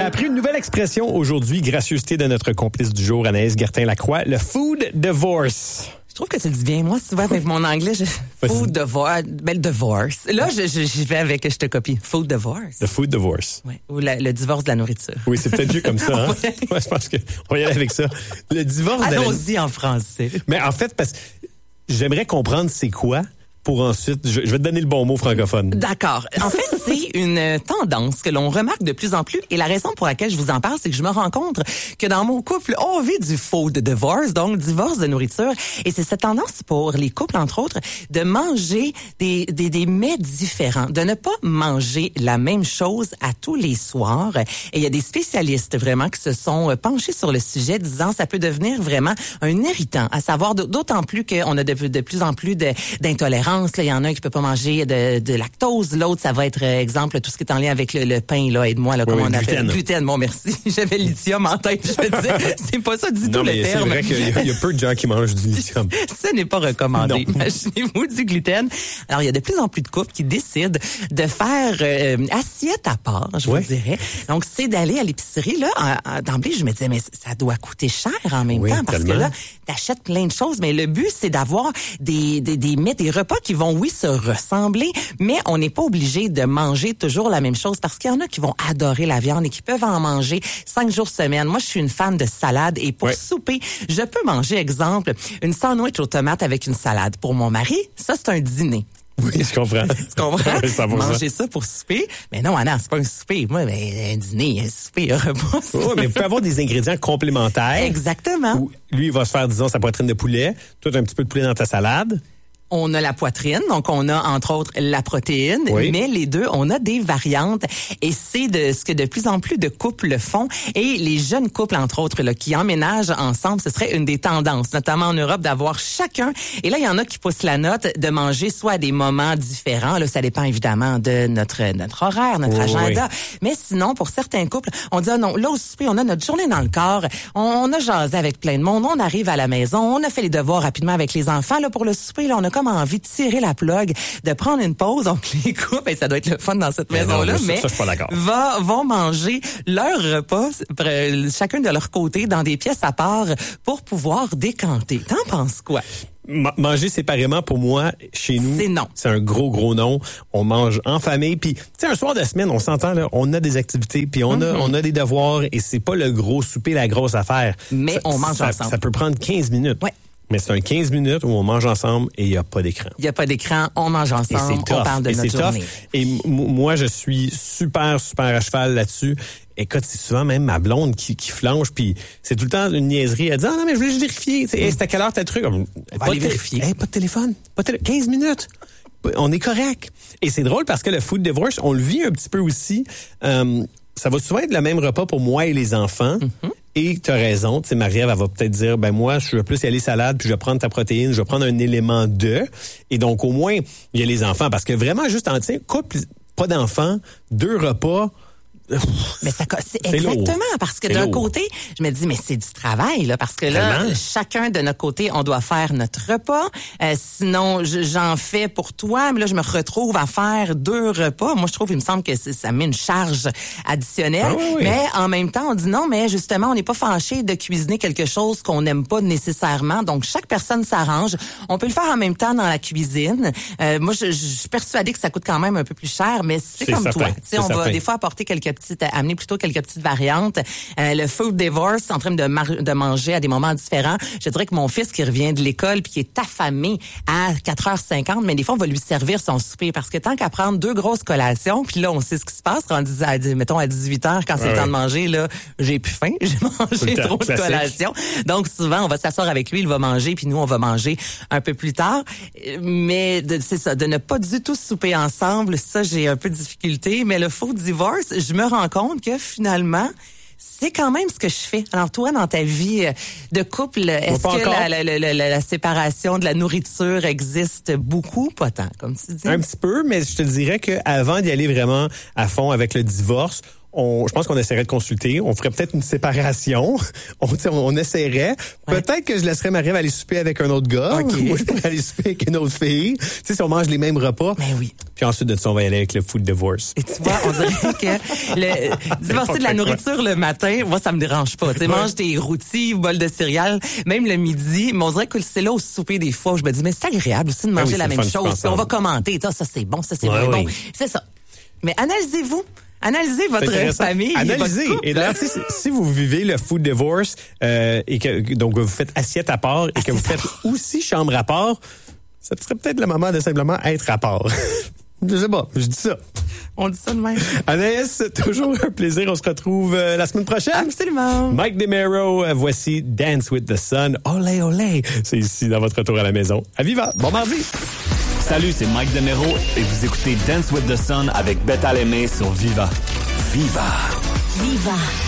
appris une nouvelle expression aujourd'hui, gracieuseté de notre complice du jour, Anaïs Gertin-Lacroix, le food divorce. Je trouve que tu dis bien. Moi, souvent, avec mon anglais, food divorce. Ben, le divorce. Là, j'y vais avec, je te copie. Food divorce. Le food divorce. Oui. Ou le divorce de la nourriture. Oui, c'est peut-être mieux comme ça, hein? Ouais, je pense qu'on va y aller avec ça. Le divorce Allons-y en français. Mais en fait, parce que j'aimerais comprendre c'est quoi pour ensuite, je vais te donner le bon mot francophone. D'accord. En fait, c'est une tendance que l'on remarque de plus en plus. Et la raison pour laquelle je vous en parle, c'est que je me rends compte que dans mon couple, on vit du food divorce, donc divorce de nourriture. Et c'est cette tendance pour les couples, entre autres, de manger des mets différents, de ne pas manger la même chose à tous les soirs. Et il y a des spécialistes vraiment qui se sont penchés sur le sujet, disant ça peut devenir vraiment un irritant, à savoir d'autant plus qu'on a de plus en plus d'intolérance. Il y en a un qui peut pas manger de lactose, l'autre ça va être exemple tout ce qui est en lien avec le pain là, aide-moi là, comment on appelle gluten. Bon merci, j'avais le lithium en tête, je me disais c'est pas ça du tout le terme. C'est vrai qu'il y a peu de gens qui mangent du lithium. Ce n'est pas recommandé. Imaginez-vous du gluten. Alors il y a de plus en plus de couples qui décident de faire assiette à part, je vous dirais. Donc c'est d'aller à l'épicerie là d'emblée, je me disais mais ça doit coûter cher en même temps parce que là t'achètes plein de choses, mais le but c'est d'avoir des mets, des repas qui vont, oui, se ressembler, mais on n'est pas obligé de manger toujours la même chose parce qu'il y en a qui vont adorer la viande et qui peuvent en manger 5 jours semaine. Moi, je suis une fan de salade et pour souper, je peux manger, exemple, une sandwich aux tomates avec une salade. Pour mon mari, ça, c'est un dîner. Oui, je comprends. Tu comprends? Oui, manger ça pour souper. Mais non, Anna, c'est pas un souper. Moi, un dîner, un souper, un repas. Oui, mais vous pouvez avoir des ingrédients complémentaires. Exactement. Où lui, il va se faire, disons, sa poitrine de poulet. Toi, tu as un petit peu de poulet dans ta salade. On a la poitrine, donc on a entre autres la protéine, mais les deux, on a des variantes et c'est de ce que de plus en plus de couples font et les jeunes couples entre autres là qui emménagent ensemble, ce serait une des tendances, notamment en Europe, d'avoir chacun. Et là, il y en a qui poussent la note de manger soit à des moments différents. Là, ça dépend évidemment de notre horaire, notre agenda. Mais sinon, pour certains couples, on dit non, là au souper, on a notre journée dans le corps, on a jasé avec plein de monde, on arrive à la maison, on a fait les devoirs rapidement avec les enfants. Là pour le souper, là, on a comme envie de tirer la plug, de prendre une pause. Donc les couples, ça doit être le fun dans cette maison-là, mais ça, je suis pas d'accord. vont manger leur repas, chacun de leur côté, dans des pièces à part pour pouvoir décanter. T'en penses quoi? Manger séparément, pour moi, chez nous, c'est non. C'est un gros non. On mange en famille. Puis, tu sais, un soir de semaine, on s'entend, là, on a des activités, puis on a des devoirs, et c'est pas le gros souper, la grosse affaire. Mais on mange ensemble. Ça peut prendre 15 minutes. Ouais. Mais c'est un 15 minutes où on mange ensemble et il n'y a pas d'écran. Il n'y a pas d'écran, on mange ensemble, on parle de notre journée. Et moi, je suis super à cheval là-dessus. Écoute, c'est souvent même ma blonde qui flanche, puis c'est tout le temps une niaiserie. Elle dit « Ah non, mais je voulais juste vérifier. C'est à quelle heure t'as le truc? » On va aller vérifier. Pas de téléphone. 15 minutes. On est correct. Et c'est drôle parce que le food divorce, on le vit un petit peu aussi. Ça va souvent être le même repas pour moi et les enfants. Mm-hmm. Et tu as raison, tu sais, Marie-Ève, elle va peut-être dire, ben moi, je vais plus y aller salade, puis je vais prendre ta protéine, je vais prendre un élément de. Et donc, au moins, il y a les enfants. Parce que vraiment, juste en, tu sais, couple, pas d'enfants, 2 repas. Mais c'est exactement lourd. Parce que d'un côté, je me dis mais c'est du travail là parce que là chacun de notre côté on doit faire notre repas. Sinon j'en fais pour toi, mais là je me retrouve à faire 2 repas. Moi je trouve il me semble que ça met une charge additionnelle. Mais en même temps on dit non mais justement on n'est pas fâché de cuisiner quelque chose qu'on n'aime pas nécessairement. Donc chaque personne s'arrange. On peut le faire en même temps dans la cuisine. Moi je suis persuadée que ça coûte quand même un peu plus cher, mais c'est comme certain. Toi. Tu sais on va des fois apporter amener plutôt quelques petites variantes. Le food divorce, en train de manger à des moments différents. Je dirais que mon fils qui revient de l'école puis qui est affamé à 4h50, mais des fois on va lui servir son souper parce que tant qu'à prendre 2 grosses collations, puis là on sait ce qui se passe, mettons à 18h quand c'est le temps de manger, là j'ai plus faim, j'ai mangé trop de collations. Donc souvent on va s'asseoir avec lui, il va manger puis nous on va manger un peu plus tard. Mais c'est ça, de ne pas du tout souper ensemble, ça j'ai un peu de difficulté, mais le food divorce, je me rends compte que finalement, c'est quand même ce que je fais. Alors toi, dans ta vie de couple, est-ce que la séparation de la nourriture existe beaucoup? Pas tant, comme tu dis. Un petit peu, mais je te dirais qu'avant d'y aller vraiment à fond avec le divorce, je pense qu'on essaierait de consulter. On ferait peut-être une séparation. On essaierait. Ouais. Peut-être que je laisserais Marie-Ève aller souper avec un autre gars. Okay. Moi, je pourrais aller souper avec une autre fille. Tu sais, si on mange les mêmes repas. Ben oui. Puis ensuite de ça, on va y aller avec le food divorce. Et tu vois, on dirait que divorcer de la nourriture le matin, moi, ça me dérange pas. Tu sais, mange tes rôtis, bol de céréales, même le midi. Mais on dirait que c'est là au souper des fois où je me dis, mais c'est agréable aussi de manger la même chose. Puis on va commenter. Ça, c'est bon, ça, c'est moins bon. C'est ça. Mais analysez-vous. Analysez votre famille. Analysez. Et d'ailleurs, si vous vivez le food divorce et que donc vous faites assiette à part et que vous faites aussi chambre à part, ça serait peut-être le moment de simplement être à part. Je sais pas, je dis ça. On dit ça de même. Anaïs, toujours un plaisir. On se retrouve la semaine prochaine. Absolument. Mike DeMero, voici Dance with the Sun. Olé, olé. C'est ici dans votre retour à la maison. À Viva. Bon mardi. Salut, c'est Mike DeMero et vous écoutez Dance with the Sun avec Beth Alemé sur Viva. Viva. Viva.